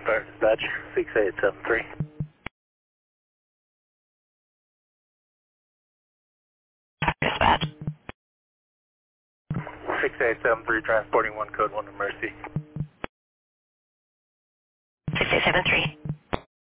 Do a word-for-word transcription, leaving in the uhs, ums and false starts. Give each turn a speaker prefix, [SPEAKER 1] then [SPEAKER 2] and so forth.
[SPEAKER 1] Start dispatch, six eight seven three.
[SPEAKER 2] Dispatch.
[SPEAKER 1] six eight seven three, transporting one code one to Mercy.
[SPEAKER 2] six eight seven three.